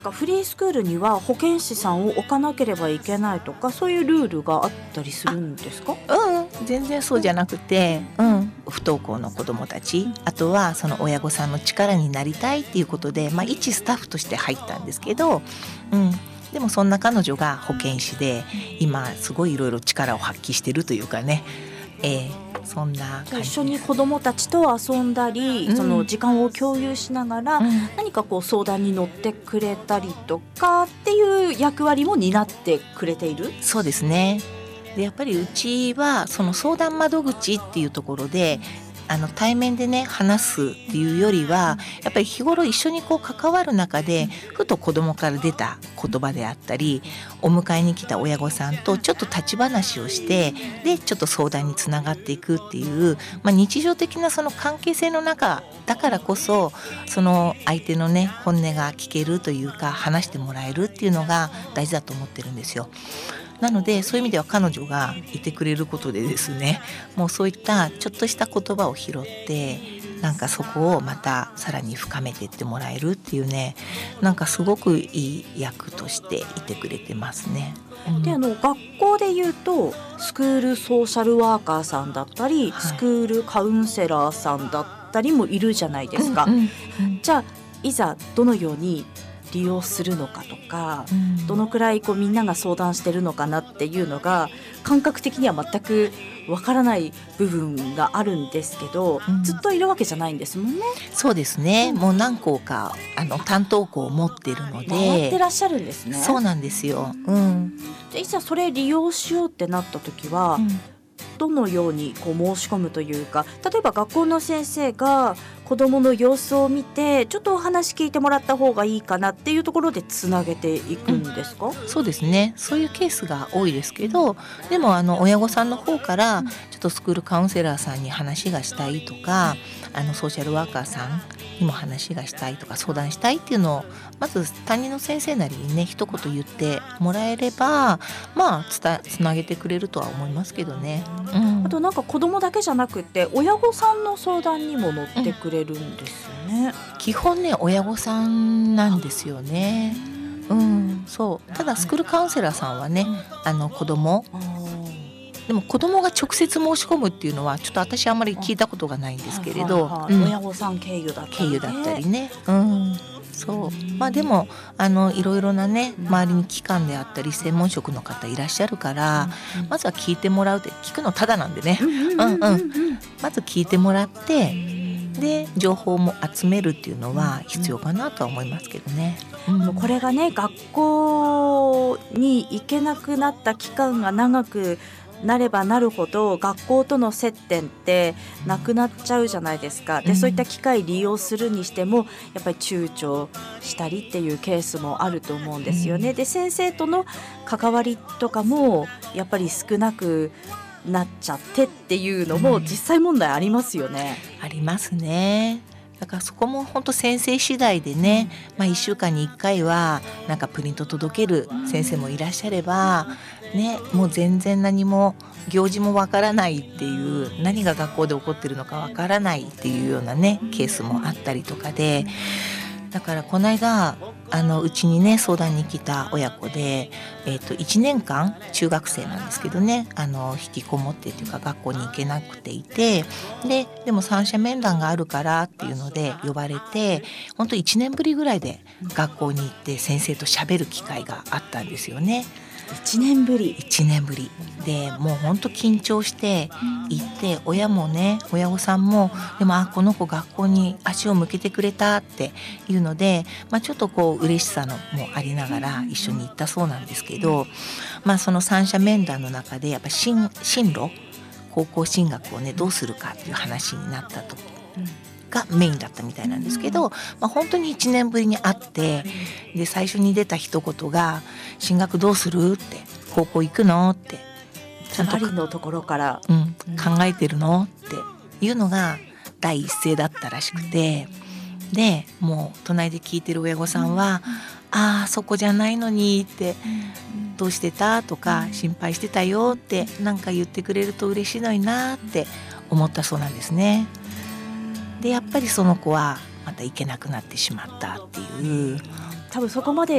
フリースクールには保健師さんを置かなければいけないとか、そういうルールがあったりするんですか？ 全然そうじゃなくて、不登校の子どもたち、あとはその親御さんの力になりたいっていうことで、一スタッフとして入ったんですけど、でもそんな彼女が保健師で今すごいいろいろ力を発揮してるというかね、そんな感じです。 一緒に子どもたちと遊んだり、その時間を共有しながら、何かこう相談に乗ってくれたりとかっていう役割も担ってくれている。 そうですね。でやっぱりうちはその相談窓口っていうところで対面でね話すっていうよりは、やっぱり日頃一緒にこう関わる中でふと子供から出た言葉であったり、お迎えに来た親御さんとちょっと立ち話をして、でちょっと相談につながっていくっていう、日常的なその関係性の中だからこそ、その相手のね本音が聞けるというか話してもらえるっていうのが大事だと思ってるんですよ。なのでそういう意味では彼女がいてくれることでですね、もうそういったちょっとした言葉を拾って、なんかそこをまたさらに深めていってもらえるっていうね、なんかすごくいい役としていてくれてますね。 で学校でいうとスクールソーシャルワーカーさんだったり、スクールカウンセラーさんだったりもいるじゃないですか。じゃあいざどのように利用するのかとか、どのくらいこうみんなが相談してるのかなっていうのが感覚的には全くわからない部分があるんですけど、ずっといるわけじゃないんですもんね。 そうですね、もう何校か担当校を持ってるので回ってらっしゃるんですね。 そうなんですよ。 じゃあいざそれ利用しようってなった時は、どのようにこう申し込むというか、例えば学校の先生が子どもの様子を見てちょっとお話聞いてもらった方がいいかなっていうところでつなげていくんですか？ そうですね、そういうケースが多いですけど、でも親御さんの方からちょっとスクールカウンセラーさんに話がしたいとか、ソーシャルワーカーさんにも話がしたいとか相談したいっていうのをまず担任の先生なりにね一言言ってもらえれば、つなげてくれるとは思いますけどね。 あとなんか子どもだけじゃなくて親御さんの相談にも乗ってくれるんですよね。 基本ね親御さんなんですよね。そうただスクールカウンセラーさんはね、子どもでも子どもが直接申し込むっていうのはちょっと私あんまり聞いたことがないんですけれど、 親御さん経由だったりね。 そうでもいろいろなね周りに機関であったり専門職の方いらっしゃるから、まずは聞いてもらうって、聞くのただなんでね、まず聞いてもらって、で情報も集めるっていうのは必要かなとは思いますけどね。 これがね学校に行けなくなった期間が長くなればなるほど学校との接点ってなくなっちゃうじゃないですか。でそういった機会利用するにしてもやっぱり躊躇したりっていうケースもあると思うんですよね。で先生との関わりとかもやっぱり少なくなっちゃってっていうのも実際問題ありますよね。 ありますね。だからそこも本当先生次第でね、1週間に1回はなんかプリント届ける先生もいらっしゃれば、もう全然何も行事もわからないっていう、何が学校で起こってるのかわからないっていうようなねケースもあったりとかで、だからこの間うちにね相談に来た親子で、1年間中学生なんですけどね、引きこもってっていうか学校に行けなくていて、でも三者面談があるからっていうので呼ばれて、本当1年ぶりぐらいで学校に行って先生と喋る機会があったんですよね。 1年ぶりでもう本当緊張して行って、親もね親御さんもでもこの子学校に足を向けてくれたっていうので、ちょっとこう嬉しさのもありながら一緒に行ったそうなんですけど、その三者面談の中でやっぱ進路高校進学をねどうするかっていう話になった時がメインだったみたいなんですけど、本当に1年ぶりに会って、で最初に出た一言が進学どうするって高校行くのってちゃんとのところから、 考えてるのっていうのが第一声だったらしくて、でもう隣で聞いてる親御さんは、そこじゃないのにって、どうしてたとか心配してたよってなんか言ってくれると嬉しいのになって思ったそうなんですね。でやっぱりその子はまた行けなくなってしまったっていう、 多分そこまで